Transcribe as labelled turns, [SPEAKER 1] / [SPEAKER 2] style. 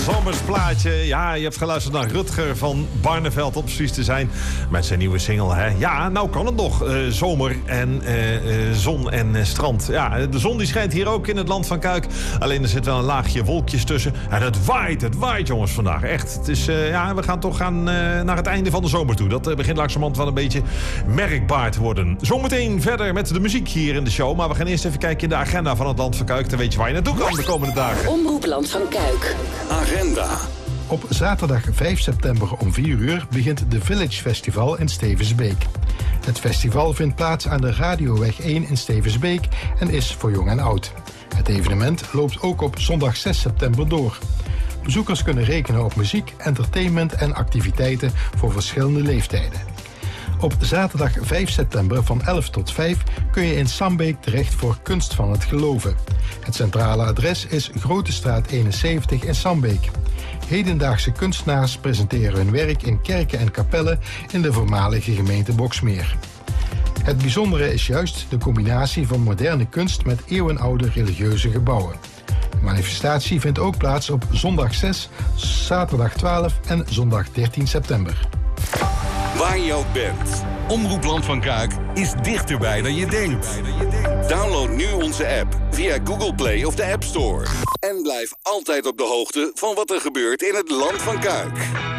[SPEAKER 1] Zomersplaatje. Ja, je hebt geluisterd naar Rutger van Barneveld, om precies te zijn. Met zijn nieuwe single, hè. Ja, nou kan het nog. Zomer en zon en strand. Ja, de zon die schijnt hier ook in het land van Kuik. Alleen er zit wel een laagje wolkjes tussen. En het waait jongens vandaag. Echt. Het is, ja, we gaan toch naar het einde van de zomer toe. Dat begint langzamerhand wel een beetje merkbaar te worden. Zometeen verder met de muziek hier in de show. Maar we gaan eerst even kijken in de agenda van het land van Kuik. Dan weet je waar je naartoe kan de komende dagen.
[SPEAKER 2] Omroep Land van Kuik.
[SPEAKER 3] Agenda.
[SPEAKER 4] Op zaterdag 5 september om 4 uur begint de Village Festival in Stevensbeek. Het festival vindt plaats aan de Radioweg 1 in Stevensbeek en is voor jong en oud. Het evenement loopt ook op zondag 6 september door. Bezoekers kunnen rekenen op muziek, entertainment en activiteiten voor verschillende leeftijden. Op zaterdag 5 september van 11 tot 5 kun je in Sambeek terecht voor Kunst van het Geloven. Het centrale adres is Grote Straat 71 in Sambeek. Hedendaagse kunstenaars presenteren hun werk in kerken en kapellen in de voormalige gemeente Boxmeer. Het bijzondere is juist de combinatie van moderne kunst met eeuwenoude religieuze gebouwen. De manifestatie vindt ook plaats op zondag 6, zaterdag 12 en zondag 13 september.
[SPEAKER 3] Waar je ook bent. Omroep Land van Kuik is dichterbij dan je denkt. Download nu onze app via Google Play of de App Store. En blijf altijd op de hoogte van wat er gebeurt in het Land van Kuik.